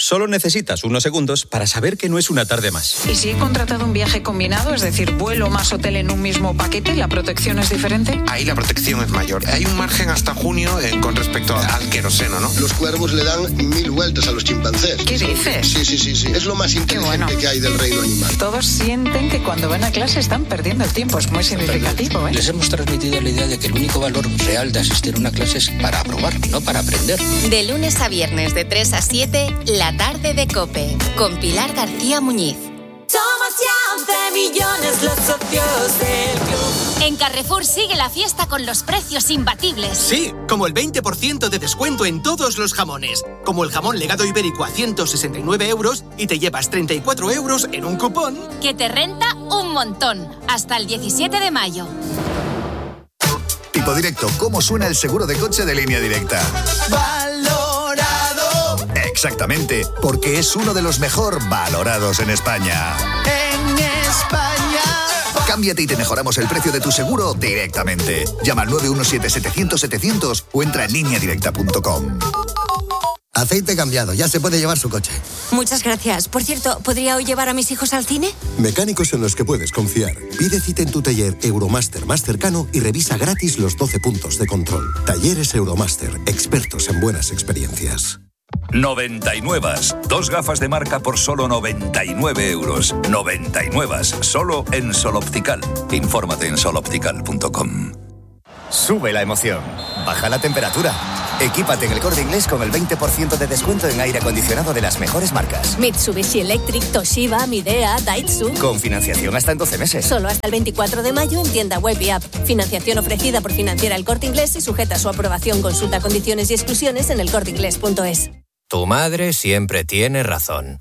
Solo necesitas unos segundos para saber que no es una tarde más. ¿Y si he contratado un viaje combinado, es decir, vuelo más hotel en un mismo paquete, la protección es diferente? Ahí la protección es mayor. Hay un margen hasta junio con respecto al queroseno, ¿no? Los cuervos le dan 1000 vueltas a los chimpancés. ¿Qué dices? Sí. Es lo más inteligente que hay del reino animal. Todos sienten que cuando van a clase están perdiendo el tiempo. Es muy significativo, ¿eh? Les hemos transmitido la idea de que el único valor real de asistir a una clase es para aprobar, no para aprender. De lunes a viernes de 3 a 7, La Tarde de COPE, con Pilar García Muñiz. Somos ya 11 millones los socios del club. En Carrefour sigue la fiesta con los precios imbatibles. Sí, como el 20% de descuento en todos los jamones. Como el jamón legado ibérico a 169 euros y te llevas 34 euros en un cupón. Que te renta un montón. Hasta el 17 de mayo. Tipo Directo, ¿cómo suena el seguro de coche de Línea Directa? ¡Valorado! Exactamente, porque es uno de los mejor valorados en España. ¡En España! Cámbiate y te mejoramos el precio de tu seguro directamente. Llama al 917-700-700 o entra en lineadirecta.com. Aceite cambiado, ya se puede llevar su coche. Muchas gracias. Por cierto, ¿podría hoy llevar a mis hijos al cine? Mecánicos en los que puedes confiar. Pide cita en tu taller Euromaster más cercano y revisa gratis los 12 puntos de control. Talleres Euromaster, expertos en buenas experiencias. 99. 2 gafas de marca por solo 99 euros. 99. Solo en Sol Optical. Infórmate en soloptical.com. Sube la emoción. Baja la temperatura. Equípate en El Corte Inglés con el 20% de descuento en aire acondicionado de las mejores marcas. Mitsubishi Electric, Toshiba, Midea, Daihatsu. Con financiación hasta en 12 meses. Solo hasta el 24 de mayo en tienda web y app. Financiación ofrecida por Financiera El Corte Inglés y sujeta a su aprobación. Consulta condiciones y exclusiones en elcorteinglés.es. Tu madre siempre tiene razón.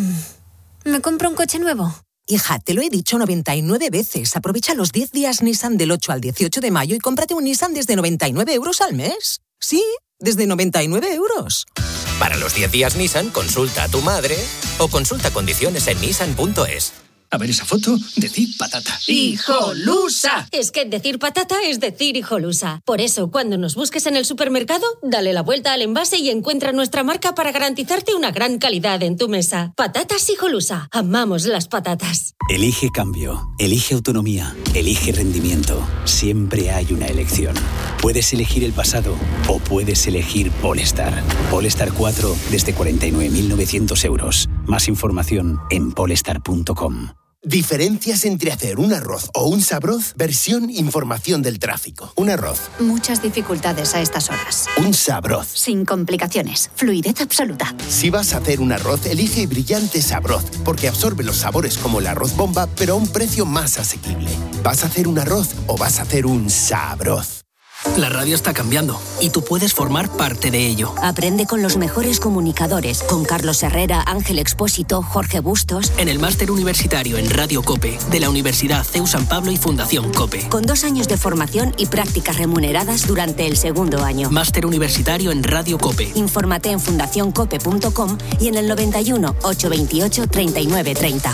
¿Me compro un coche nuevo? Hija, te lo he dicho 99 veces. Aprovecha los 10 días Nissan del 8 al 18 de mayo y cómprate un Nissan desde 99 euros al mes. Sí, desde 99 euros. Para los 10 días Nissan, consulta a tu madre o consulta condiciones en nissan.es. A ver esa foto, decir patata. ¡Hijolusa! Es que decir patata es decir hijolusa. Por eso, cuando nos busques en el supermercado, dale la vuelta al envase y encuentra nuestra marca para garantizarte una gran calidad en tu mesa. Patatas Hijolusa. Amamos las patatas. Elige cambio, elige autonomía, elige rendimiento. Siempre hay una elección. Puedes elegir el pasado o puedes elegir Polestar. Polestar 4 desde 49.900 euros. Más información en polestar.com. Diferencias entre hacer un arroz o un sabroz, versión información del tráfico. Un arroz. Muchas dificultades a estas horas. Un sabroz. Sin complicaciones. Fluidez absoluta. Si vas a hacer un arroz, elige Brillante Sabroz, porque absorbe los sabores como el arroz bomba, pero a un precio más asequible. ¿Vas a hacer un arroz o vas a hacer un sabroz? La radio está cambiando y tú puedes formar parte de ello. Aprende con los mejores comunicadores, con Carlos Herrera, Ángel Expósito, Jorge Bustos. En el máster universitario en Radio COPE, de la Universidad CEU San Pablo y Fundación COPE. Con 2 años de formación y prácticas remuneradas durante el 2º año. Máster universitario en Radio COPE. Infórmate en fundacioncope.com y en el 91 828 3930.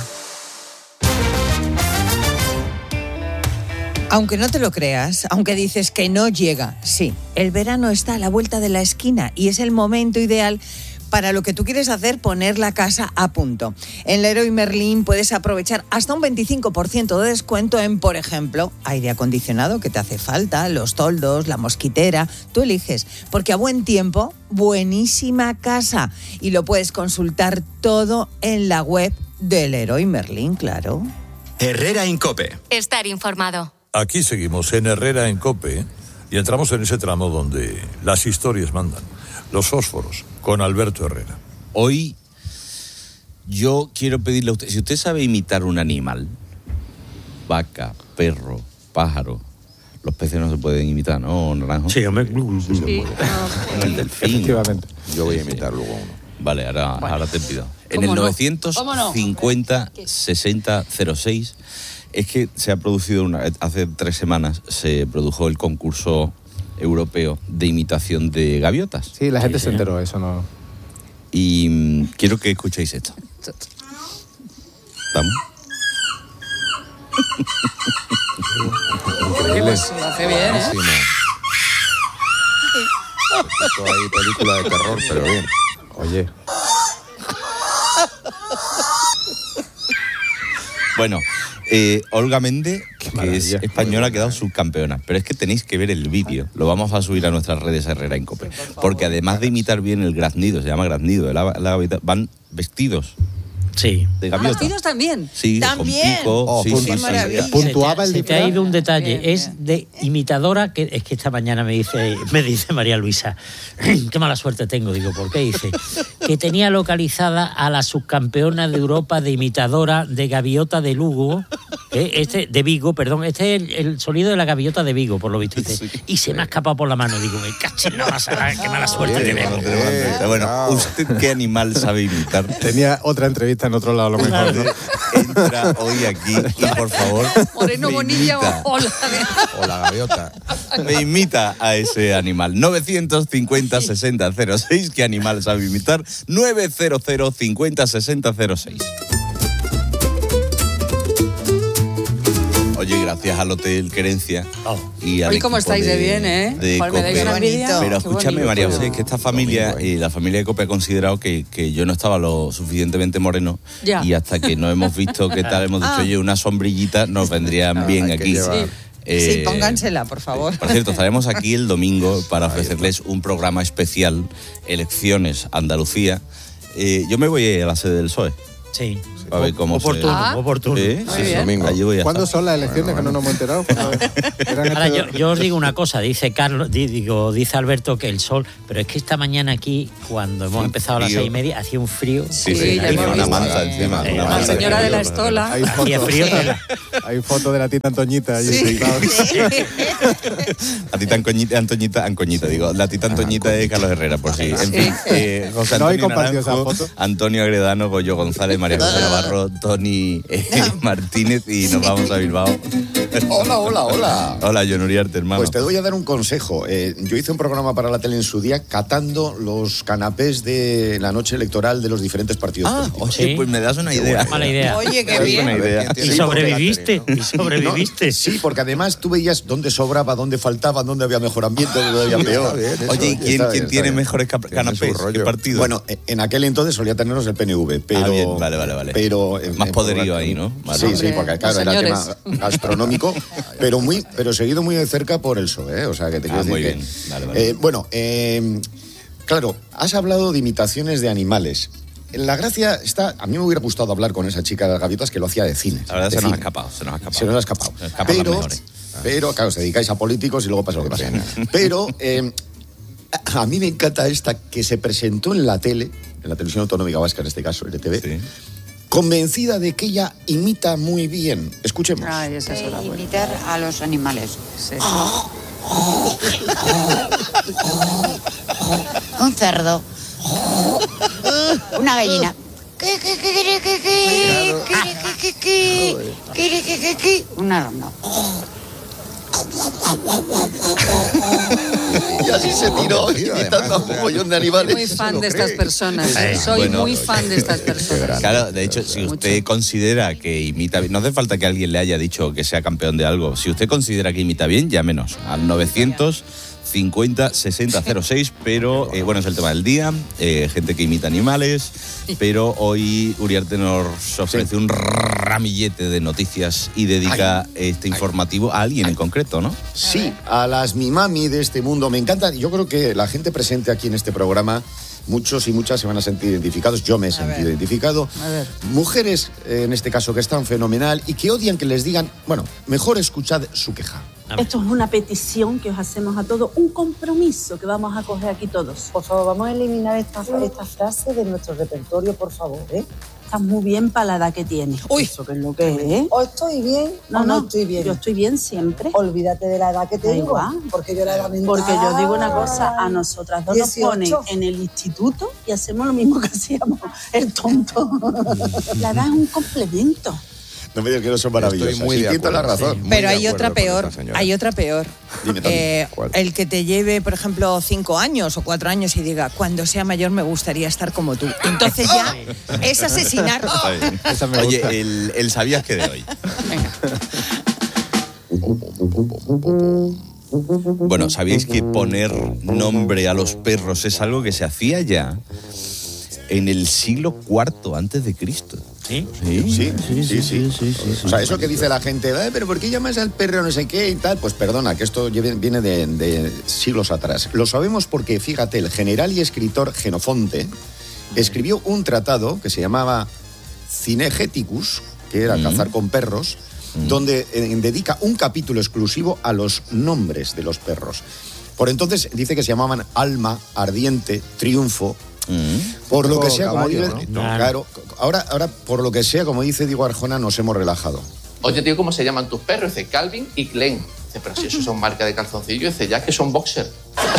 Aunque no te lo creas, aunque dices que no llega, sí, el verano está a la vuelta de la esquina y es el momento ideal para lo que tú quieres hacer, poner la casa a punto. En Leroy Merlin puedes aprovechar hasta un 25% de descuento en, por ejemplo, aire acondicionado que te hace falta, los toldos, la mosquitera, tú eliges, porque a buen tiempo, buenísima casa. Y lo puedes consultar todo en la web de Leroy Merlin, claro. Herrera en COPE. Estar informado. Aquí seguimos en Herrera en COPE y entramos en ese tramo donde las historias mandan. Los fósforos, con Alberto Herrera. Hoy yo quiero pedirle a usted, si usted sabe imitar un animal, vaca, perro, pájaro, los peces no se pueden imitar, ¿no, Naranjo? Sí, hombre. Sí. El delfín. Efectivamente. Yo voy a imitar luego uno. Vale, ahora te pido. En el 950-60-06 es que se ha producido, hace 3 semanas se produjo el concurso europeo de imitación de gaviotas. Sí, la gente se enteró, eso no... Y quiero que escuchéis esto. ¿Vamos? Increíble. Lo hace bien, ¿eh? Esto hay película de terror, pero bien. Oye. Bueno, Olga Méndez, que es española, ha quedado subcampeona. Pero es que tenéis que ver el vídeo. Lo vamos a subir a nuestras redes Herrera en COPE. Porque además de imitar bien el graznido, se llama graznido, la gaviota, van vestidos. Sí. De gaviota. ¿Vestidos también? Sí, ¿También? con pico. Qué maravilla. Puntuaba el disfraz. Se te ha ido un detalle. Es de imitadora, que es que esta mañana me dice María Luisa, qué mala suerte tengo. Digo, ¿por qué? Dice, que tenía localizada a la subcampeona de Europa de imitadora de gaviota de Lugo, de Vigo, perdón. Este es el sonido de la gaviota de Vigo, por lo visto. Dice, y se me ha escapado por la mano. Digo, me caché en la masa, qué mala suerte tenemos. Bueno, ¿usted qué animal sabe imitar? Tenía otra entrevista en otro lado, lo mejor, ¿no? Entra hoy aquí y, por favor, Moreno Bonilla o la gaviota. Me imita a ese animal. 950-60-06. ¿Qué animal sabe imitar? 900-50-60-06. Oye, gracias al Hotel Querencia y al Hoy cómo equipo estáis de bien, ¿eh? de Joder, me dais COPE. una envidia. Pero escúchame, María José, bonito. que esta familia y la familia de COPE ha considerado que yo no estaba lo suficientemente moreno, Ya. y hasta que no hemos visto qué tal, hemos dicho, oye, una sombrillita nos vendrían bien aquí. Sí, póngansela, por favor. Por cierto, estaremos aquí el domingo para ofrecerles un programa especial, Elecciones Andalucía. Yo me voy a la sede del PSOE. Sí. A ver cómo oportuno. Sí, domingo. Allí voy a ¿Cuándo estar. son las elecciones que no nos hemos enterado? Ahora, yo os digo una cosa, dice dice Alberto que el sol, pero es que esta mañana aquí, cuando hemos empezado a las 6:30, hacía un frío. Una manza encima. La señora de la Estola. Hacía frío. Hay fotos de la tita Antoñita allí. La tita Antoñita, digo. La tita Antoñita de Carlos Herrera, por si. En fin, José Antonio Naranjo, Antonio Agredano, Goyo González, María José Navarro, Tony Martínez, y nos vamos a Bilbao. Hola. Hola, John Uriarte, hermano. Pues te voy a dar un consejo. Yo hice un programa para la tele en su día catando los canapés de la noche electoral de los diferentes partidos políticos. Oye, pues me das una idea. Mala idea. Oye, qué bien. Y sobreviviste. No, sí, porque además tú veías dónde sobraba, dónde faltaba, dónde había mejor ambiente, dónde había peor. Oye, ¿y quién tiene mejores canapés? ¿Qué partido? Bueno, en aquel entonces solía tenerlos el PNV, pero... bien, vale. Pero más poderío ahí, ¿no? Vale. Sí, porque claro, era tema gastronómico, pero seguido muy de cerca por el PSOE, o sea, que te quiero decir muy que... bien. Vale. Bueno, claro, has hablado de imitaciones de animales. La gracia está... A mí me hubiera gustado hablar con esa chica de las gaviotas que lo hacía de cine. La verdad, se nos ha escapado. Pero, claro, os dedicáis a políticos y luego pasa lo que pasa. Pero a mí me encanta esta que se presentó en la tele, en la televisión autonómica vasca, en este caso, RTV, convencida de que ella imita muy bien. Escuchemos. Ay, esa es la buena. Imitar a los animales. Sí. Un cerdo. Una gallina. Una ronda. Y así se tiró, imitando a un mogollón de animales. Soy muy fan de estas personas. Soy muy fan de estas personas. Claro, de hecho, si usted considera que imita bien, no hace falta que alguien le haya dicho que sea campeón de algo. Si usted considera que imita bien, llámenos al 950-60-06, pero bueno, es el tema del día, gente que imita animales, pero hoy Uriarte nos ofrece un ramillete de noticias y dedica este informativo a alguien en concreto, ¿no? Sí, a las mimami de este mundo. Me encanta, yo creo que la gente presente aquí en este programa, muchos y muchas se van a sentir identificados, yo me he sentido identificado. Mujeres, en este caso, que están fenomenal y que odian que les digan, bueno, mejor escuchad su queja. Esto es una petición que os hacemos a todos, un compromiso que vamos a coger aquí todos. Por favor, vamos a eliminar esta frase de nuestro repertorio, por favor, ¿eh? Estás muy bien para la edad que tienes. Uy. Eso que es lo que es, ¿eh? O estoy bien o no estoy bien. Yo estoy bien siempre. Olvídate de la edad que tengo. Porque yo la edad mental. Porque yo digo una cosa, a nosotras dos 18. Nos ponen en el instituto y hacemos lo mismo que hacíamos el tonto. La edad es un complemento. No me digas que no son maravillosas. Estoy muy de acuerdo, la razón. sí. Pero hay otra peor, Dime, el que te lleve, por ejemplo, 5 años o 4 años y diga, cuando sea mayor me gustaría estar como tú. Entonces ya es asesinar. Oye, el sabías que de hoy. Bueno, ¿sabéis que poner nombre a los perros es algo que se hacía ya en el siglo IV antes de Cristo? ¿Sí? Sí. O sea, eso que dice la gente, pero ¿por qué llamas al perro no sé qué y tal? Pues perdona, que esto viene de siglos atrás. Lo sabemos porque, fíjate, el general y escritor Xenofonte escribió un tratado que se llamaba Cinegéticus, que era cazar con perros, donde dedica un capítulo exclusivo a los nombres de los perros. Por entonces dice que se llamaban Alma, Ardiente, Triunfo. Por lo que sea, como dice, claro, ahora por lo que sea, como dice Diego Arjona, nos hemos relajado. Oye, tío, ¿cómo se llaman tus perros? Dice Calvin y Glenn. Dice, pero si esos son marca de calzoncillo, dice, ya que son boxer.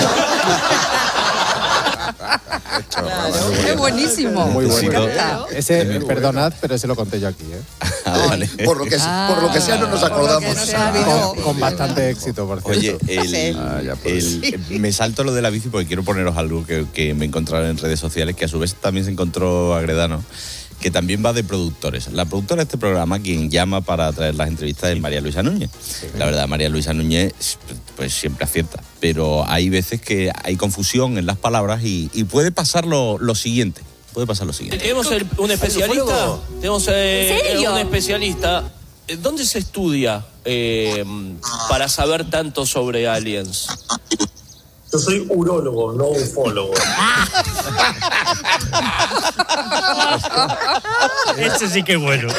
Claro, es buenísimo. Muy bueno. Claro. Ese, perdonad, pero ese lo conté yo aquí, ¿eh? Vale. Por lo que sea no nos acordamos. Con bastante éxito, por cierto. Oye, me salto lo de la bici porque quiero poneros algo que me encontraron en redes sociales, que a su vez también se encontró Agredano, que también va de productores. La productora de este programa, quien llama para traer las entrevistas, es María Luisa Núñez. La verdad, María Luisa Núñez pues siempre acierta, pero hay veces que hay confusión en las palabras y puede pasar lo siguiente. Tenemos un especialista. Tenemos un especialista. ¿Dónde se estudia para saber tanto sobre aliens? Yo soy urólogo, no ufólogo. Ese sí que es bueno.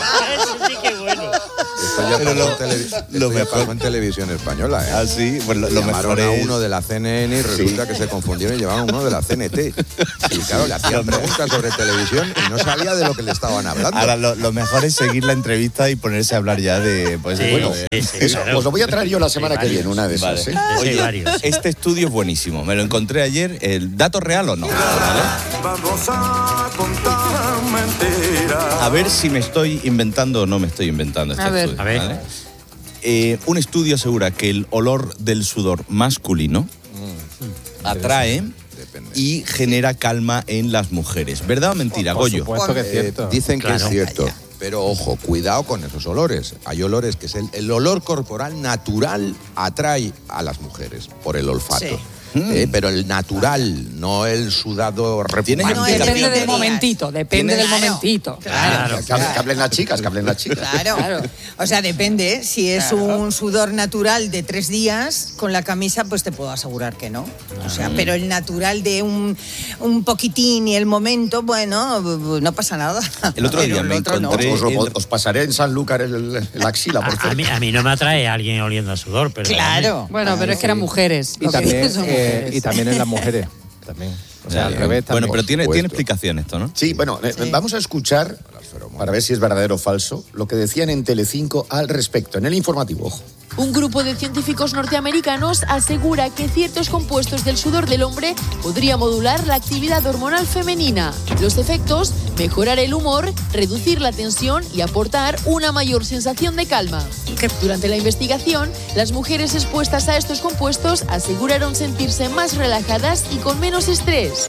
Esto ya pasó en televisión española, ¿eh? Ah, sí. Pues lo llamaron mejor a es... uno de la CNN y resulta que se confundieron y llevaban uno de la CNT. Y claro, le hacían preguntas sobre televisión y no sabía de lo que le estaban hablando. Ahora, lo mejor es seguir la entrevista y ponerse a hablar ya de... Pues, Eso, os lo voy a traer yo la semana que viene, una de esas. Vale. Oye, este estudio es buenísimo. Me lo encontré ayer. ¿El dato real o no? ¿Vale? Vamos a contar mentiras. A ver si me estoy inventando o no me estoy inventando este estudio. A ver. ¿Vale? Un estudio asegura que el olor del sudor masculino atrae y genera calma en las mujeres. ¿Verdad o mentira, Goyo? Por supuesto que es cierto. Dicen que es cierto. Pero ojo, cuidado con esos olores. Hay olores que es el olor corporal natural atrae a las mujeres por el olfato. Sí. Pero el natural, no el sudado repugnante. No, depende del momentito, del momentito. Claro. Que hablen las chicas, Claro. O sea, depende. Si es un sudor natural de 3 días, con la camisa, pues te puedo asegurar que no. O sea, pero el natural de un poquitín y el momento, bueno, no pasa nada. El otro día me encontré... Os pasaré en Sanlúcar el axila, por favor. A mí no me atrae a alguien oliendo a sudor, pero... Claro. Bueno, pero es que eran mujeres. Y también en las mujeres. También. O sea, al revés también. Bueno, pero tiene explicación esto, ¿no? Sí, bueno, vamos a escuchar, para ver si es verdadero o falso, lo que decían en Telecinco al respecto, en el informativo, ojo. Un grupo de científicos norteamericanos asegura que ciertos compuestos del sudor del hombre podría modular la actividad hormonal femenina. Los efectos: mejorar el humor, reducir la tensión y aportar una mayor sensación de calma. Durante la investigación, las mujeres expuestas a estos compuestos aseguraron sentirse más relajadas y con menos estrés.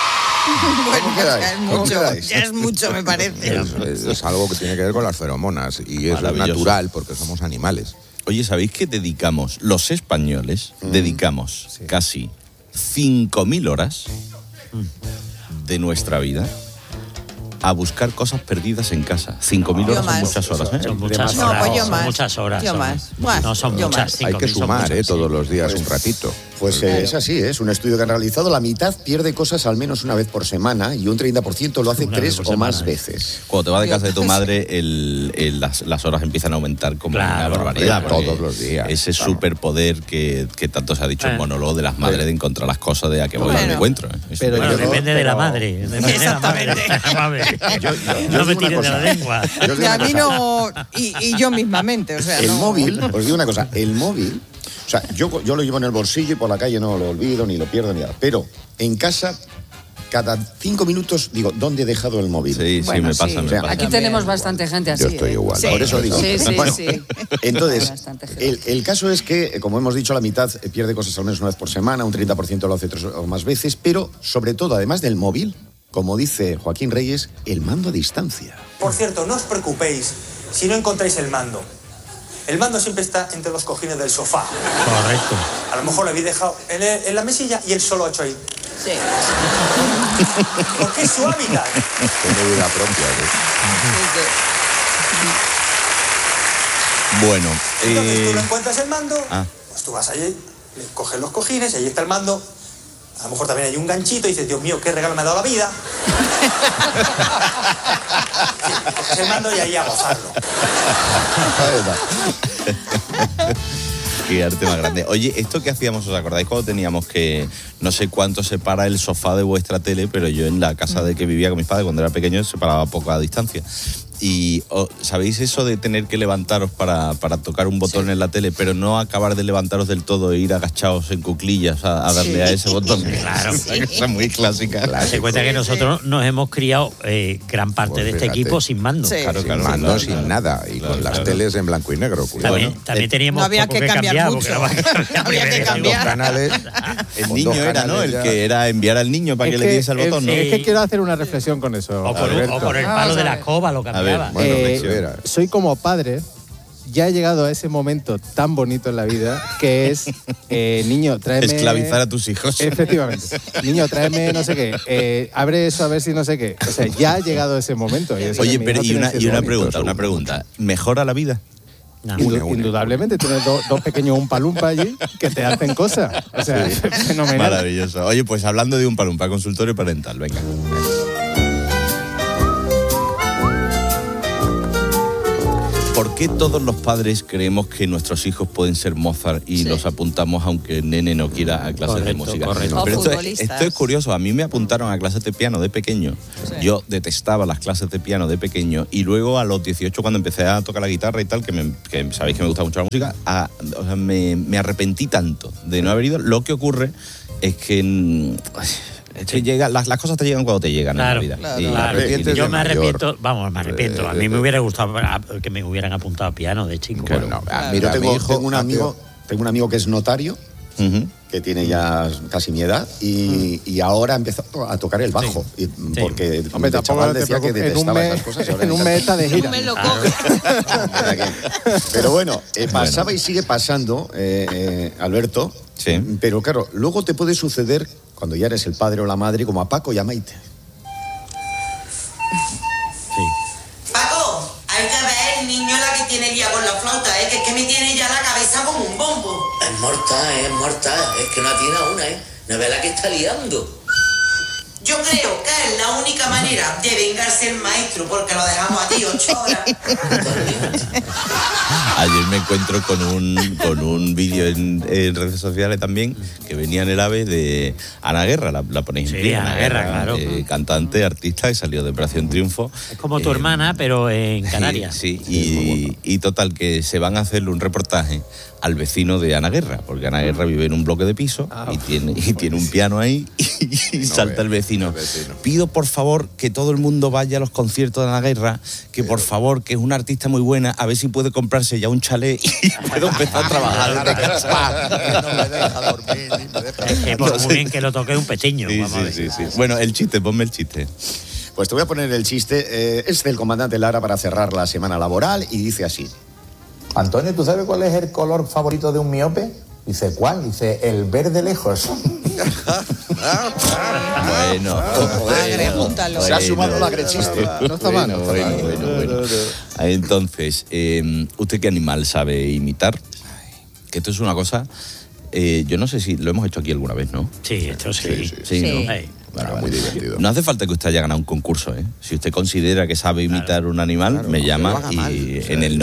¿Cómo quedáis? Ya es mucho, me parece. Es algo que tiene que ver con las feromonas y es natural porque somos animales. Oye, ¿sabéis que los españoles, dedicamos casi 5.000 horas de nuestra vida a buscar cosas perdidas en casa? 5.000 horas son muchas horas, ¿eh? Son muchas horas. No, pues yo más. Muchas horas. Yo más. Bueno, no son muchas. Hay que sumar, todos los días un ratito. Pues es así, es un estudio que han realizado. La mitad pierde cosas al menos una vez por semana y un 30% lo hace 3 o más veces. Cuando te vas de casa de tu madre, las horas empiezan a aumentar como una barbaridad. Todos los días. Ese superpoder que tanto se ha dicho en monólogo de las madres de encontrar las cosas de a que voy al encuentro. Pero depende de la madre. Exactamente. No me tires de la lengua. Y a mí no... Y yo mismamente, o sea... El móvil, os digo una cosa, el móvil... O sea, yo lo llevo en el bolsillo y por la calle no lo olvido, ni lo pierdo, ni nada. Pero en casa, cada 5 minutos digo, ¿dónde he dejado el móvil? Sí, bueno, me pasa. Aquí tenemos bastante gente así. Yo estoy igual. Sí. Por eso digo. Sí. Entonces, el caso es que, como hemos dicho, la mitad pierde cosas al menos una vez por semana, un 30% lo hace 3 o más veces, pero sobre todo, además del móvil, como dice Joaquín Reyes, el mando a distancia. Por cierto, no os preocupéis si no encontráis el mando. El mando siempre está entre los cojines del sofá. Correcto. A lo mejor lo habéis dejado en la mesilla y él solo ha hecho ahí. Sí. Porque es su hábitat. Tiene vida propia. Bueno. Entonces tú no encuentras el mando, pues tú vas allí, le coges los cojines y ahí está el mando. A lo mejor también hay un ganchito y dices, Dios mío, qué regalo me ha dado la vida. Sí, coges el mando y ahí a gozarlo. Qué arte más grande. Oye, esto que hacíamos, ¿os acordáis cuando teníamos que no sé cuánto separa el sofá de vuestra tele? Pero yo en la casa de que vivía con mis padres cuando era pequeño separaba poco a distancia. Y ¿sabéis eso de tener que levantaros para tocar un botón en la tele, pero no acabar de levantaros del todo e ir agachados en cuclillas a darle a ese botón? Claro. Esa es muy clásica. Se cuenta que nosotros nos hemos criado gran parte de este equipo sin mando. Claro, Sin mando, sin nada. Y con las teles en blanco y negro. También teníamos no había poco que cambiar mucho. No había que cambiar. Canales, el niño era, ¿no? El que era enviar al niño para que le diese el botón, ¿no? Es que quiero hacer una reflexión con eso. O por el palo de la escoba lo cambiaba. Soy como padre, ya he llegado a ese momento tan bonito en la vida que es, niño, tráeme... Esclavizar a tus hijos. Efectivamente. Niño, tráeme no sé qué, abre eso a ver si no sé qué. O sea, ya ha llegado ese momento. Oye, pero y una pregunta. ¿Mejora la vida? No. Indudablemente, tienes dos pequeños umpalumpa allí que te hacen cosas. O sea, es fenomenal. Maravilloso. Oye, pues hablando de umpalumpa, consultorio parental, venga. ¿Por qué todos los padres creemos que nuestros hijos pueden ser Mozart y los apuntamos aunque el nene no quiera a clases de música? Correcto. Pero esto es curioso. A mí me apuntaron a clases de piano de pequeño. Sí. Yo detestaba las clases de piano de pequeño y luego a los 18 cuando empecé a tocar la guitarra y tal, que sabéis que me gusta mucho la música, me arrepentí tanto de no haber ido. Lo que ocurre es que... las cosas te llegan cuando te llegan en la vida. Claro. Yo me arrepiento, me arrepiento. A mí me hubiera gustado que me hubieran apuntado a piano de chico. Mira, tengo un amigo que es notario, que tiene ya casi mi edad, y ahora ha empezado a tocar el bajo. Porque el chaval decía que detestaba esas cosas. En un mes está de gira. Pero bueno, pasaba y sigue pasando, Alberto. Sí. Pero claro, luego te puede suceder cuando ya eres el padre o la madre, como a Paco y a Maite. Paco, hay que ver el niño la que tiene ya con la flauta, que es que me tiene ya la cabeza como un bombo. Es mortal, es que no tiene a una, no ve la que está liando. Yo creo que es la única manera de vengarse el maestro, porque lo dejamos a ti 8 horas. Ayer me encuentro con un vídeo en redes sociales también, que venía en el AVE de Ana Guerra, la ponéis en pie. Ana Guerra, claro. Cantante, artista, que salió de Operación Triunfo. Es como tu hermana, pero en Canarias. Sí, y total, que se van a hacerle un reportaje al vecino de Ana Guerra, porque Ana Guerra vive en un bloque de piso y tiene un piano ahí y salta el vecino. Pido por favor que todo el mundo vaya a los conciertos de Ana Guerra, que por favor, que es una artista muy buena, a ver si puede comprarse ya un chalet y puedo empezar a trabajar desde casa. No me deja dormir, ni me deja... Es que por muy bien que lo toque un pequeño. Sí. Bueno, el chiste, ponme el chiste. Pues te voy a poner el chiste. Es del comandante Lara para cerrar la semana laboral y dice así. Antonio, ¿tú sabes cuál es el color favorito de un miope? Dice, ¿cuál? Dice, el verde lejos. Bueno. Se ha sumado la grechiste. No está mal. Bueno. Entonces, ¿usted qué animal sabe imitar? Que esto es una cosa... yo no sé si lo hemos hecho aquí alguna vez, ¿no? Sí, esto sí. Sí, ¿no? Bueno, muy divertido. No hace falta que usted haya ganado un concurso, ¿eh? Si usted considera que sabe imitar un animal, me llama y en el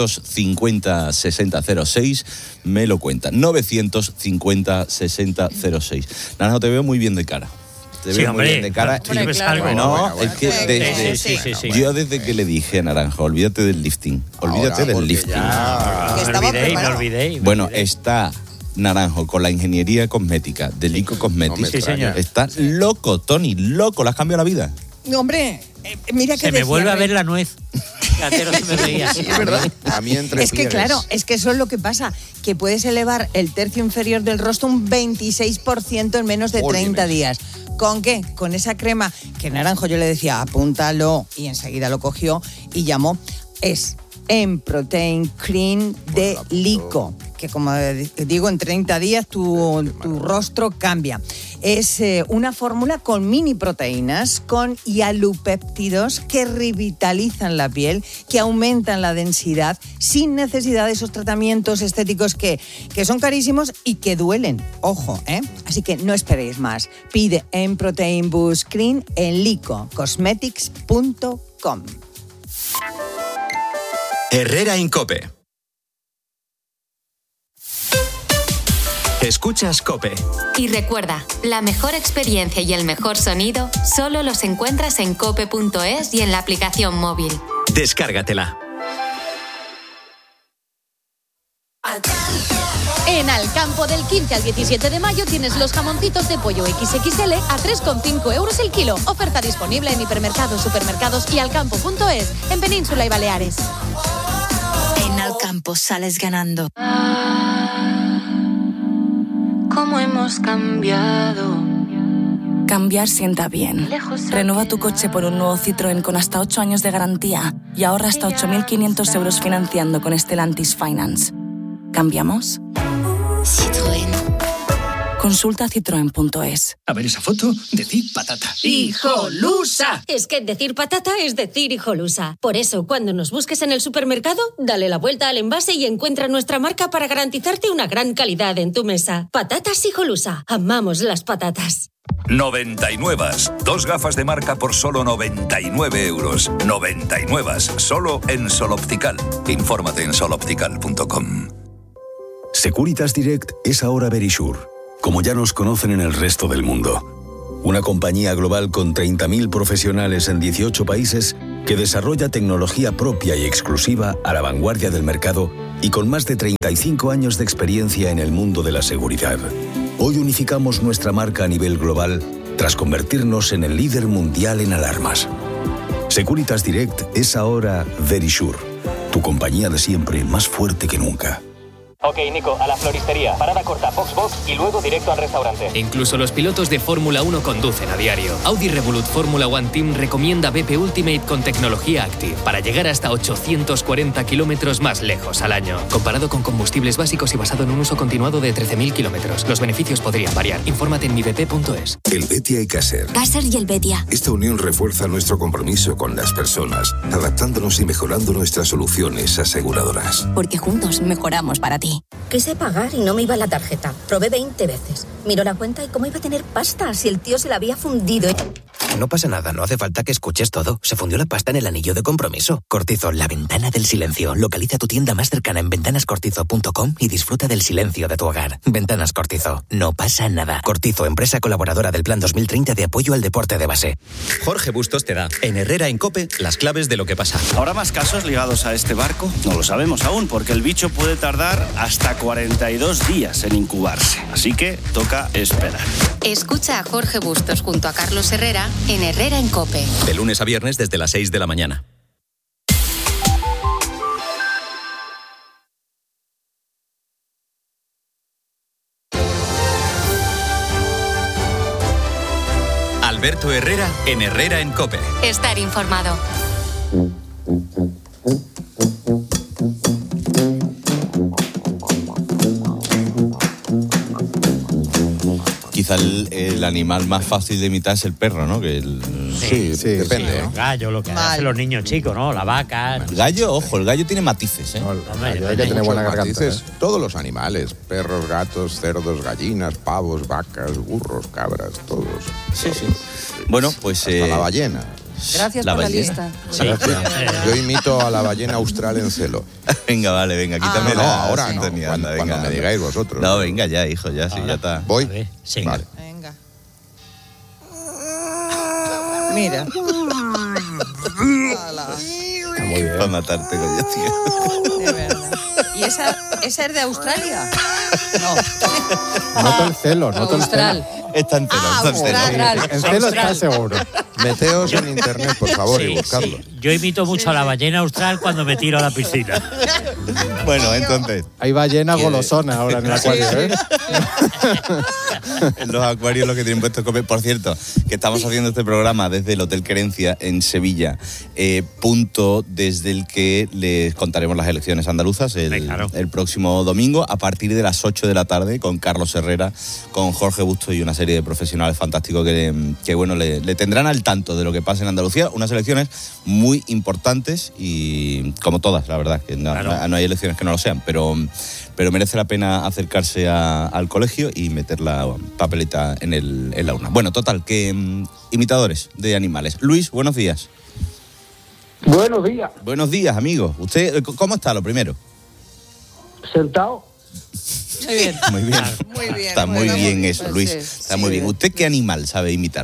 950-6006 me lo cuenta. 950-6006. Naranjo, te veo muy bien de cara. Te veo muy bien de cara. Es que yo desde que le dije a Naranjo, olvídate del lifting. Olvídate del lifting. Me olvidé. Bueno, está... Naranjo, con la ingeniería cosmética de Lico Cosmetics. Sí, señor. Está loco, Tony, loco, le has cambiado la vida. Hombre, mira que se me vuelve a ver la nuez. Gatero se me veía. Sí, ¿verdad? A mí entre es que claro, es que eso es lo que pasa, que puedes elevar el tercio inferior del rostro un 26% en menos de 30 días. ¿Con qué? Con esa crema que Naranjo yo le decía, apúntalo, y enseguida lo cogió y llamó. Es M-Protein Cream de Lico, que como digo, en 30 días tu rostro cambia. Es una fórmula con mini proteínas, con hialupéptidos que revitalizan la piel, que aumentan la densidad sin necesidad de esos tratamientos estéticos que son carísimos y que duelen. Ojo, ¿eh? Así que no esperéis más. Pide en Protein Boost Cream en licocosmetics.com. Herrera en COPE. Escuchas COPE. Y recuerda, la mejor experiencia y el mejor sonido solo los encuentras en cope.es y en la aplicación móvil. Descárgatela. En Alcampo, del 15 al 17 de mayo tienes los jamoncitos de pollo XXL a 3,5 euros el kilo. Oferta disponible en hipermercados, supermercados y alcampo.es en Península y Baleares. En Alcampo sales ganando. ¿Cómo hemos cambiado? Cambiar sienta bien. Renueva tu coche por un nuevo Citroën con hasta 8 años de garantía y ahorra hasta 8.500 euros financiando con Stellantis Finance. ¿Cambiamos? Citroën. Consulta citroen.es. A ver esa foto, decir patata. ¡Hijolusa! Es que decir patata es decir hijolusa. Por eso, cuando nos busques en el supermercado, dale la vuelta al envase y encuentra nuestra marca para garantizarte una gran calidad en tu mesa. Patatas Hijolusa. Amamos las patatas. 99. 2 gafas de marca por solo 99 euros. 99. Solo en Sol Optical. Infórmate en soloptical.com. Securitas Direct es ahora Verisure, como ya nos conocen en el resto del mundo. Una compañía global con 30.000 profesionales en 18 países que desarrolla tecnología propia y exclusiva a la vanguardia del mercado y con más de 35 años de experiencia en el mundo de la seguridad. Hoy unificamos nuestra marca a nivel global tras convertirnos en el líder mundial en alarmas. Securitas Direct es ahora Verisure, tu compañía de siempre más fuerte que nunca. Ok, Nico, a la floristería. Parada corta, box y luego directo al restaurante. Incluso los pilotos de Fórmula 1 conducen a diario. Audi Revolut Fórmula One Team recomienda BP Ultimate con tecnología Active para llegar hasta 840 kilómetros más lejos al año. Comparado con combustibles básicos y basado en un uso continuado de 13.000 kilómetros. Los beneficios podrían variar. Infórmate en mibp.es. El Betia y Caser. Caser y el Betia. Esta unión refuerza nuestro compromiso con las personas, adaptándonos y mejorando nuestras soluciones aseguradoras. Porque juntos mejoramos para ti. Quise pagar y no me iba la tarjeta. Probé 20 veces. Miro la cuenta y cómo iba a tener pasta si el tío se la había fundido. No pasa nada, no hace falta que escuches todo. Se fundió la pasta en el anillo de compromiso. Cortizo, la ventana del silencio. Localiza tu tienda más cercana en ventanascortizo.com y disfruta del silencio de tu hogar. Ventanas Cortizo. No pasa nada. Cortizo, empresa colaboradora del Plan 2030 de apoyo al deporte de base. Jorge Bustos te da, en Herrera en COPE, las claves de lo que pasa. ¿Habrá más casos ligados a este barco? No lo sabemos aún, porque el bicho puede tardar hasta 42 días en incubarse. Así que toca esperar. Escucha a Jorge Bustos junto a Carlos Herrera en Herrera en COPE. De lunes a viernes desde las 6 de la mañana. Alberto Herrera en Herrera en COPE. Estar informado. Quizá el animal más fácil de imitar es el perro, ¿no? Que sí, depende. El gallo, lo que hacen los niños chicos, ¿no? La vaca. El gallo, ojo, el gallo tiene matices, ¿eh? El gallo tiene buena garganta. Todos los animales, perros, gatos, cerdos, gallinas, pavos, vacas, burros, cabras, todos. Sí. Bueno, pues... Hasta la ballena. Gracias por la lista. Sí. Yo imito a la ballena austral en celo. Venga, vale, quítame no, la ahora sintonía, no, anda, cuando me digáis vosotros. No, venga ya, hijo, ya, sí, ya está. ¿Voy? Sí. Vale. Venga. Mira. Muy bien. Para matarte, coño, tío. De verdad. ¿Y esa es de Australia? No. Noto el celo, noto el celo. Está en celo, En celo está seguro. Meteos en internet, por favor, y buscadlo. Sí. Yo imito mucho a la ballena austral cuando me tiro a la piscina. Bueno, entonces. Hay ballena golosona ahora en el acuario, ¿eh? En los acuarios lo que tienen puesto es comer. Por cierto, que estamos haciendo este programa desde el Hotel Querencia en Sevilla, punto desde el que les contaremos las elecciones andaluzas el próximo domingo a partir de las 8 de la tarde con Carlos Herrera, con Jorge Busto y una serie de profesionales fantásticos que bueno, le tendrán al tanto de lo que pasa en Andalucía. Unas elecciones muy importantes y como todas, la verdad, que no hay elecciones que no lo sean, pero merece la pena acercarse al colegio y meter la papeleta en la urna. Bueno, total, que imitadores de animales. Luis, buenos días. Buenos días. Buenos días, amigo. ¿Usted cómo está, lo primero? Sentado. Muy bien. Muy bien. Muy bien. Está muy bien eso, pues Luis. sí, Está muy bien. ¿Usted qué animal sabe imitar?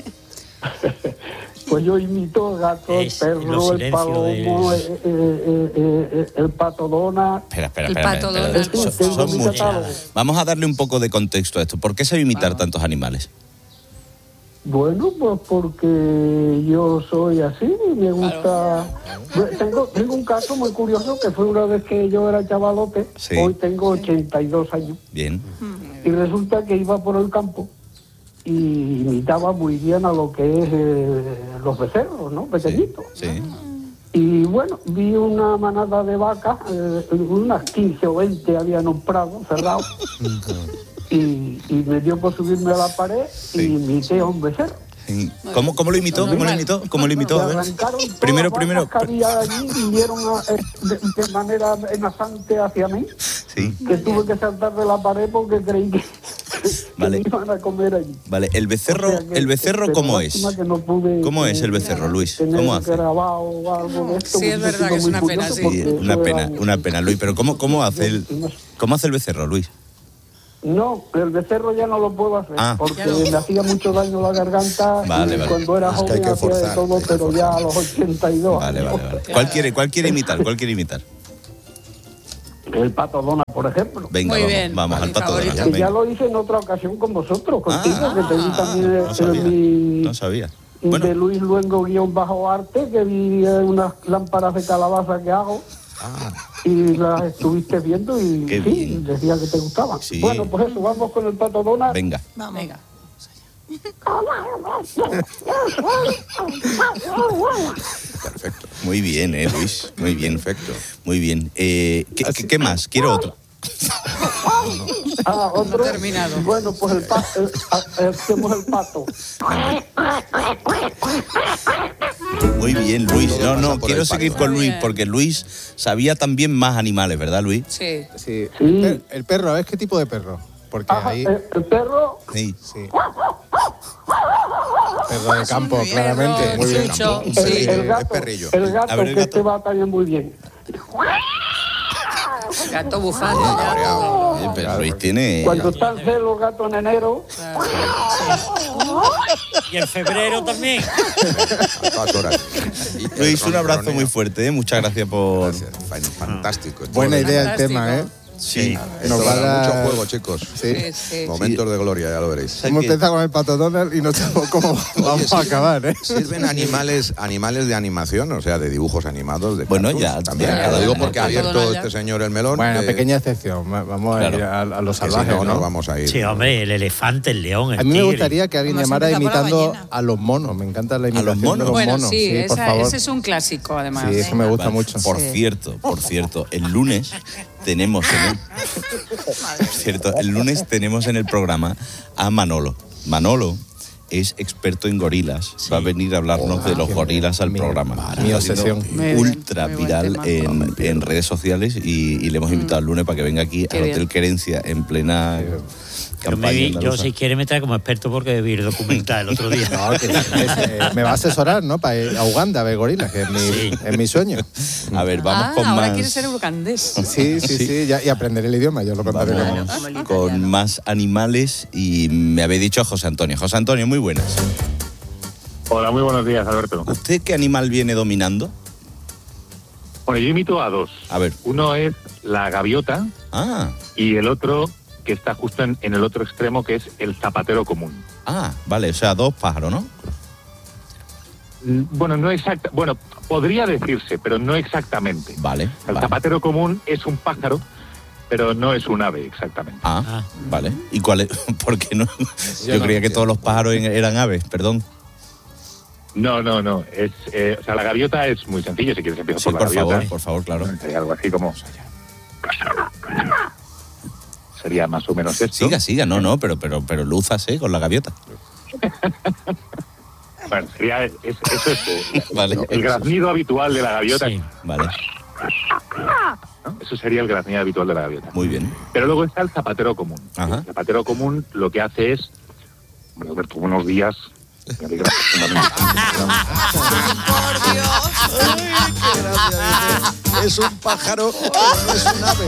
Pues yo imito el gato, el perro, el palomo, el pato Donald. Espera. El pato Donald. Son muchos. Vamos a darle un poco de contexto a esto. ¿Por qué sabe imitar tantos animales? Bueno, pues porque yo soy así, me gusta... Tengo un caso muy curioso que fue una vez que yo era chavalote, hoy tengo 82 años. Bien. Y resulta que iba por el campo y imitaba muy bien a lo que es los becerros, ¿no? Pequeñitos. Sí. Y bueno, vi una manada de vacas, unas 15 o 20 había en un prado cerrado. Y me dio por subirme a la pared y imité a un becerro. ¿Cómo lo imitó? ¿Cómo lo imitó? A ver. Primero. Que había allí vinieron de manera amenazante hacia mí. Sí. Que tuve que saltar de la pared porque creí que me iban a comer allí. Vale, el becerro ¿cómo es? ¿Cómo es el becerro, Luis? ¿Cómo hace? Sí, es verdad que es una pena, sí. Una pena, Luis. Pero ¿cómo hace el becerro, Luis? No, el becerro ya no lo puedo hacer porque me hacía mucho daño la garganta cuando era joven hacía de todo, pero ya a los 82. Vale. ¿Cuál quiere imitar? El pato Donald, por ejemplo. Venga, vamos al pato Donald. Que ya lo hice en otra ocasión con vosotros, contigo, que te vi también no sabía. De Luis Luengo _arte, que vi unas lámparas de calabaza que hago. Y las estuviste viendo y decía que te gustaban. Sí. Bueno, pues eso, vamos con el pato Donald. Venga. Venga. Perfecto. Muy bien, Luis. Muy bien. Perfecto. Muy bien. ¿Qué más? Quiero otro. Otro. No terminado. Bueno, pues el pato. Hacemos el pato. Muy bien, Luis. No, quiero seguir con Luis porque Luis sabía también más animales, ¿verdad, Luis? Sí. El perro, ¿ves qué tipo de perro? Porque ahí... ¿El perro? Sí. Perro de campo, claramente. Muy bien. El gato, perrillo. El gato, que este va también muy bien. Gato bufando. Pero Luis tiene... Cuando están celos los gatos en enero. Y en febrero también. Luis, un abrazo muy fuerte, Muchas gracias por... Gracias. Fantástico. Buena idea el tema, Sí. Nos va a dar mucho juego, chicos. Sí. Momentos de gloria, ya lo veréis. Hemos empezado con el pato Donald y no sabemos cómo vamos a acabar, Sirven animales de animación, o sea, de dibujos animados. De bueno, cartoons, ya. También, lo digo porque ha abierto este señor el melón. Bueno, pequeña excepción. Vamos a ir a los salvajes, si no vamos a ir. Sí, hombre, el elefante, el león, el tigre. A mí me gustaría que alguien Vamos llamara imitando a los monos. Me encanta la imitación de los monos. Sí, por favor. ese es un clásico, además. Sí, eso me gusta mucho. Por cierto, el lunes tenemos en el programa a Manolo. Manolo es experto en gorilas. Va a venir a hablarnos de los gorilas al programa. Mi obsesión. Ultra viral en redes sociales y le hemos invitado el lunes para que venga aquí al Hotel Querencia en plena campaña. Yo si quiere me trae como experto porque vi el documental el otro día. Me va a asesorar, ¿no? Para ir a Uganda a ver gorilas, que es mi sueño. A ver, vamos con ahora más... quiere ser ugandés. Sí, y aprender el idioma, yo lo contaré. Con más animales y me habéis dicho José Antonio. José Antonio, muy buenas. Hola, muy buenos días, Alberto. ¿Usted qué animal viene dominando? Bueno, yo imito a dos. A ver. Uno es la gaviota y el otro que está justo en el otro extremo, que es el zapatero común. Vale, o sea, dos pájaros, ¿no? Bueno, no exacta. Bueno, podría decirse, pero no exactamente. Vale. El zapatero común es un pájaro pero no es un ave exactamente. Vale. ¿Y cuál es? ¿Por qué no? Yo creía que todos los pájaros eran aves, perdón. No. O sea, la gaviota es muy sencillo, si quieres empiezo por la gaviota. Por favor, claro. Sería algo así como... Sería más o menos esto. Siga, no, pero lúzase con la gaviota. Bueno, sería eso es vale. El graznido habitual de la gaviota. Sí, vale. ¿No? Eso sería el graznido habitual de la gaviota. Muy bien. Pero luego está el zapatero común. Ajá. El zapatero común lo que hace es... Bueno, Alberto, buenos días. Me alegra Es un pájaro, pero no es un ave.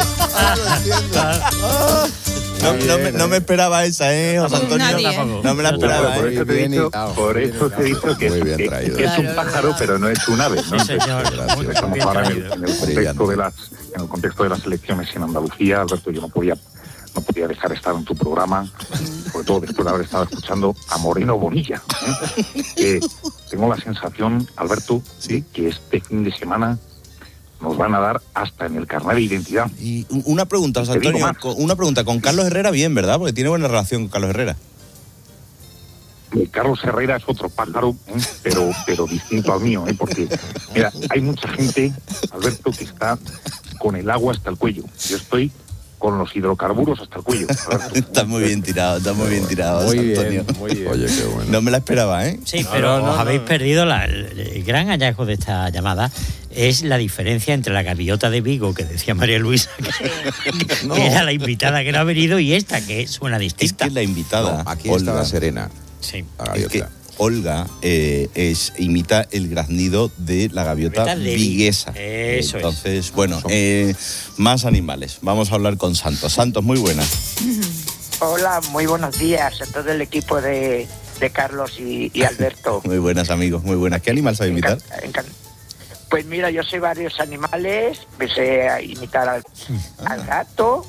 Lo entiendo. No me esperaba esa, José Antonio. No me la esperaba. Por eso te he dicho que es un pájaro, pero no es un ave, ¿no? Sí, señor. Estamos ahora en el contexto de las elecciones en Andalucía, Alberto, yo no podía dejar de estar en tu programa, sobre todo después de haber estado escuchando a Moreno Bonilla. Tengo la sensación, Alberto, de que este fin de semana nos van a dar hasta en el carnet de identidad. Y una pregunta, José Antonio, con Carlos Herrera bien, ¿verdad? Porque tiene buena relación con Carlos Herrera. Carlos Herrera es otro pájaro, pero distinto al mío, porque mira, hay mucha gente, Alberto, que está con el agua hasta el cuello. Yo estoy con los hidrocarburos hasta el cuello. Está muy bien tirado, Muy Antonio. bien, muy bien. Oye, qué bueno. No me la esperaba, ¿eh? Sí, pero os habéis perdido el gran hallazgo de esta llamada es la diferencia entre la gaviota de Vigo, que decía María Luisa, que era la invitada que no ha venido, y esta, que suena distinta. Es que la invitada... No, aquí estaba Serena. Sí. Es que Olga imita el graznido de la gaviota viguesa. Eso Entonces, bueno, más animales. Vamos a hablar con Santos. Santos, muy buenas. Hola, muy buenos días a todo el equipo de Carlos y Alberto. Muy buenas, amigos, muy buenas. ¿Qué animal sabe imitar? Pues mira, yo sé varios animales. Empecé a imitar al gato,